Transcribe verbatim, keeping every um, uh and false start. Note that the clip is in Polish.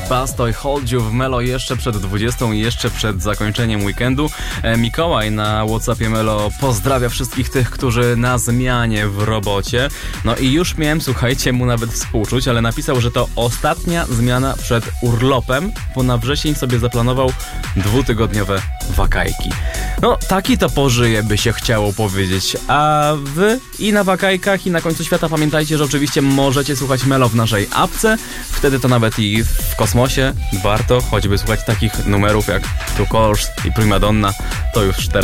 Basto i Hold You w Melo jeszcze przed dwudziestą i jeszcze przed zakończeniem weekendu. E, Mikołaj na WhatsAppie Melo pozdrawia wszystkich tych, którzy na zmianie w robocie. No i już miałem, słuchajcie, mu nawet współczuć, ale napisał, że to ostatnia zmiana przed urlopem, bo na wrzesień sobie zaplanował dwutygodniowe wakajki. No, taki to pożyje, by się chciało powiedzieć. A wy i na wakajkach, i na końcu świata pamiętajcie, że oczywiście możecie słuchać Melo w naszej apce. Wtedy to nawet i w kosmosie warto choćby słuchać takich numerów jak Two Colors i Prima Donna. To już teraz